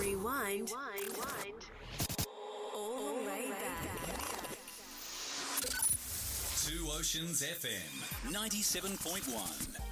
Rewind. All the way back. Two Oceans FM 97.1.